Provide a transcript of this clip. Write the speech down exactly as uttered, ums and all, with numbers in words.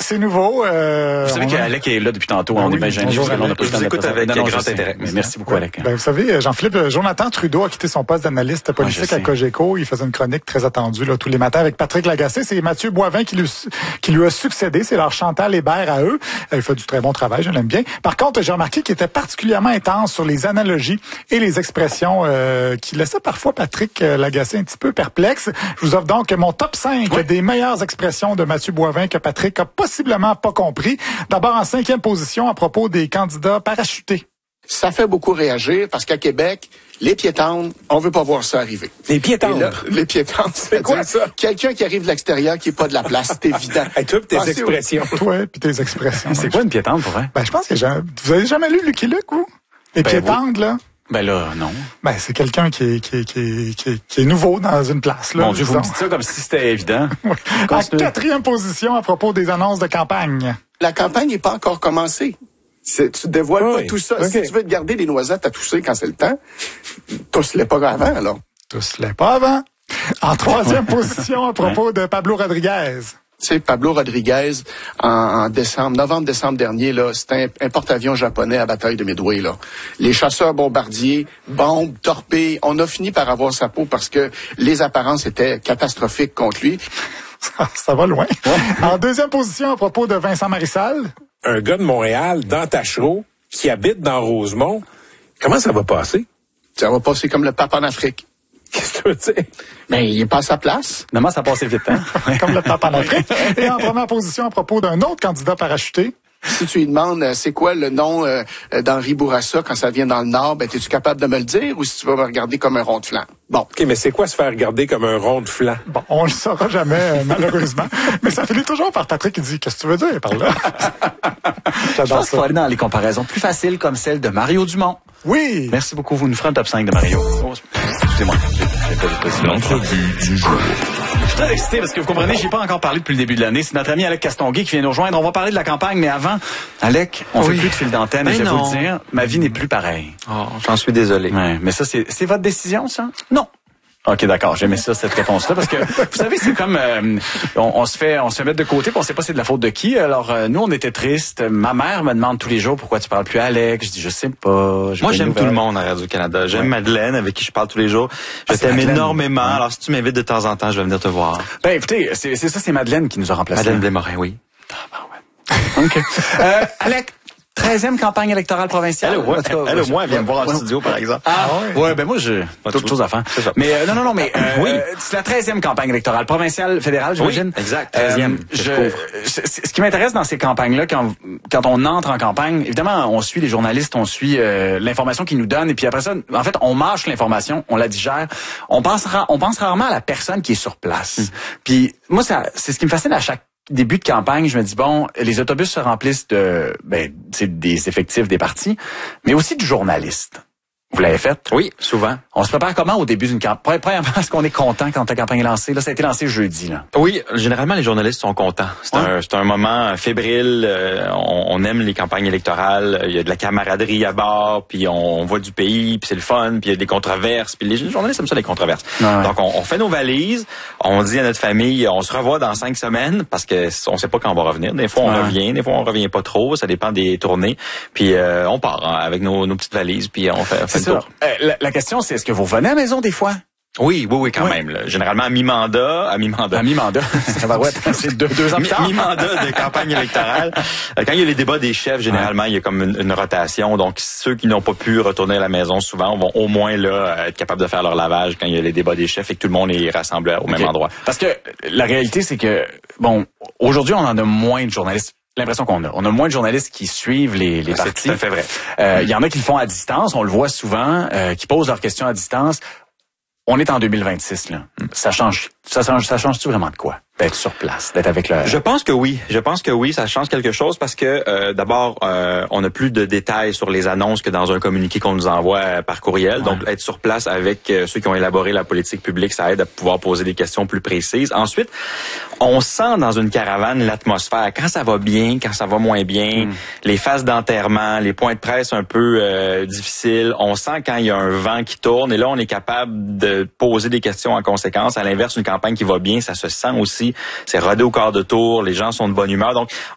c'est nouveau. Euh, vous savez qu'Alec est là depuis tantôt. Ben on oui, est bien gênés. bonjour, On a pas je vous écoute avec non, grand non, intérêt. Mais merci beaucoup, Alec. Ben, vous savez, Jean-Philippe, Jonathan Trudeau a quitté son poste d'analyste politique ouais, à Cogeco. Il faisait une chronique très attendue là, tous les matins avec Patrick Lagacé. C'est Mathieu Boivin qui lui, qui lui a succédé. C'est leur Chantal Hébert à eux. Il fait du très bon travail, je l'aime bien. Par contre, j'ai remarqué qu'il était particulièrement intense sur les analogies et les expressions euh, qui laissaient parfois Patrick Lagacé un petit peu perplexe. Je vous offre donc mon top cinq oui. des meilleures expressions de Mathieu Boivin que Patrick a possiblement pas compris. D'abord, en cinquième position, à propos des candidats parachutés. Ça fait beaucoup réagir parce qu'à Québec, les piétons, on veut pas voir ça arriver. Les piétons? Les piétons, c'est quoi ça? Quelqu'un qui arrive de l'extérieur qui est pas de la place, c'est évident. Et toi, pis tes Pensez expressions. Au... Toi, puis tes expressions. C'est quoi une piétante pour vrai? Ben, je pense que j'ai... vous avez jamais lu Lucky Luke, vous? Les ben, piétantes, oui. là? Ben là, non. Ben, c'est quelqu'un qui est, qui est, qui est, qui est, qui est nouveau dans une place, là. Mon Dieu, vous me dites ça comme si c'était évident. En quatrième position, à propos des annonces de campagne. La campagne n'est pas encore commencée. C'est, tu dévoiles oui, pas tout ça. Okay. Si tu veux te garder des noisettes à tousser quand c'est le temps, tousse-les pas avant, alors. Tousse-les pas avant. En troisième position, à propos ouais. de Pablo Rodriguez. Tu sais, Pablo Rodriguez, en, en décembre, novembre-décembre dernier, là, c'était un, un porte-avions japonais à bataille de Midway, là. Les chasseurs bombardiers, bombes, torpilles, on a fini par avoir sa peau parce que les apparences étaient catastrophiques contre lui. Ça, ça va loin. Ouais. En deuxième position, à propos de Vincent Marissal. Un gars de Montréal, dans Tachereau, qui habite dans Rosemont, comment ça va passer? Ça va passer comme le pape en Afrique. Qu'est-ce que tu veux dire? Ben, il est pas à sa place. Non, ça a passé vite, hein? Comme le pape en Afrique. Et en première position, à propos d'un autre candidat parachuté. Si tu lui demandes euh, c'est quoi le nom euh, d'Henri Bourassa quand ça vient dans le Nord, ben es-tu capable de me le dire ou si tu vas me regarder comme un rond de flanc? Bon. OK, mais c'est quoi se faire regarder comme un rond de flanc? Bon, on le saura jamais, euh, malheureusement. Mais ça finit toujours par Patrick qui dit « Qu'est-ce que tu veux dire par là? » Je pense qu'il faut aller dans les comparaisons plus faciles comme celle de Mario Dumont. Oui! Merci beaucoup. Vous nous ferez un top cinq de Mario. Oh, excusez-moi. L'entrevue du jour. Je suis très excité parce que vous comprenez, j'ai pas encore parlé depuis le début de l'année. C'est notre ami Alec Castonguay qui vient nous rejoindre. On va parler de la campagne, mais avant, Alec, on oui. fait plus de fil d'antenne ben et je vais vous le dire, ma vie n'est plus pareille. Oh, j'en suis désolé. Ouais, mais ça, c'est, c'est votre décision, ça? Non. OK, d'accord. J'aimais ça, cette réponse-là, parce que, vous savez, c'est comme, euh, on, on se fait, on se fait mettre de côté, puis on sait pas c'est de la faute de qui. Alors, euh, nous, on était tristes. Ma mère me demande tous les jours pourquoi tu parles plus à Alex. Je dis, je sais pas. Moi, j'aime tout le monde à Radio-Canada. J'aime ouais. Madeleine, avec qui je parle tous les jours. Je ah, t'aime Madeleine. énormément. Ouais. Alors, si tu m'invites de temps en temps, je vais venir te voir. Ben, écoutez, c'est, c'est ça, c'est Madeleine qui nous a remplacés. Madeleine Blais-Morin, oui. Ah, ben ouais. OK. euh, Alec. treizième campagne électorale provinciale. Elle, ouais, elle, elle, elle au moins, elle vient me voir en studio, par exemple. Ah, ah ouais. ouais, ben moi, j'ai d'autres choses à faire. Mais euh, non, non, non, mais euh, oui. euh, c'est la treizième campagne électorale provinciale fédérale, j'imagine. Oui, exact, treizième. Euh, je, je, ce qui m'intéresse dans ces campagnes-là, quand, quand on entre en campagne, évidemment, on suit les journalistes, on suit euh, l'information qu'ils nous donnent, et puis après ça, en fait, on mâche l'information, on la digère. On pense, on pense rarement à la personne qui est sur place. Mm. Puis moi, ça, c'est ce qui me fascine à chaque début de campagne, je me dis, bon, les autobus se remplissent de, ben, c'est des effectifs des partis, mais aussi de journalistes. Vous l'avez fait? Oui, souvent. On se prépare comment au début d'une campagne? Premièrement, est-ce qu'on est content quand la campagne est lancée? Là, ça a été lancé jeudi, là. Oui, généralement, les journalistes sont contents. C'est, ouais. un, c'est un moment fébrile. Euh, on, on aime les campagnes électorales. Il y a de la camaraderie à bord, puis on, on voit du pays, puis c'est le fun, puis il y a des controverses. Puis les journalistes aiment ça, les controverses. Ouais. Donc, on, on fait nos valises. On dit à notre famille, on se revoit dans cinq semaines, parce que on sait pas quand on va revenir. Des fois, on ouais. revient. Des fois, on revient pas trop. Ça dépend des tournées. Puis euh, on part hein, avec nos, nos petites valises, puis on fait, fait le tour. Euh, la, la question, c'est est-ce que vous revenez à la maison des fois? Oui, oui, oui, quand oui. même. Là. Généralement, à mi-mandat, à mi-mandat. À mi-mandat. Ça va ouais, c'est deux, deux ans plus tard. Mi-mandat de campagne électorale. Quand il y a les débats des chefs, généralement, ouais. il y a comme une, une rotation. Donc, ceux qui n'ont pas pu retourner à la maison, souvent, vont au moins là être capables de faire leur lavage quand il y a les débats des chefs et que tout le monde est rassemblé au okay. même endroit. Parce que la réalité, c'est que, bon, aujourd'hui, on en a moins de journalistes. L'impression qu'on a. On a moins de journalistes qui suivent les, les c'est partis. C'est tout à fait vrai. Euh, il y en a qui le font à distance, on le voit souvent, euh, qui posent leurs questions à distance. On est en deux mille vingt-six, là. Ça change, ça change, ça change-tu vraiment de quoi? D'être sur place, d'être avec le... Je pense que oui. Je pense que oui, ça change quelque chose parce que, euh, d'abord, euh, on a plus de détails sur les annonces que dans un communiqué qu'on nous envoie par courriel. Ouais. Donc, être sur place avec euh, ceux qui ont élaboré la politique publique, ça aide à pouvoir poser des questions plus précises. Ensuite, on sent dans une caravane l'atmosphère. Quand ça va bien, quand ça va moins bien, mm. les phases d'enterrement, les points de presse un peu euh, difficiles. On sent quand il y a un vent qui tourne et là, on est capable de poser des questions en conséquence. À l'inverse, une campagne qui va bien, ça se sent aussi. C'est rodé au quart de tour, les gens sont de bonne humeur. Donc,